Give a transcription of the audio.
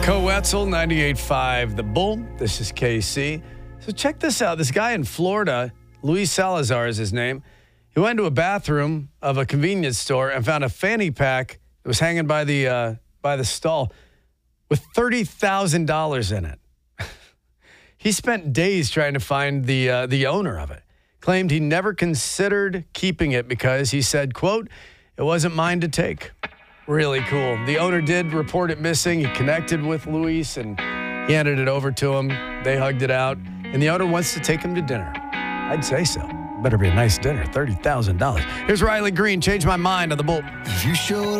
Co Wetzel, 98.5 The Bull. This is KC. So check this out. This guy in Florida, Luis Salazar is his name. He went to a bathroom of a convenience store and found a fanny pack that was hanging by the stall with $30,000 in it. He spent days trying to find the owner of it. Claimed he never considered keeping it because he said, quote, "It wasn't mine to take." Really cool. The owner did report it missing. He connected with Luis and he handed it over to him. They hugged it out. And the owner wants to take him to dinner. I'd say so. Better be a nice dinner. $30,000. Here's Riley Green. Change my mind on the Bull. You showed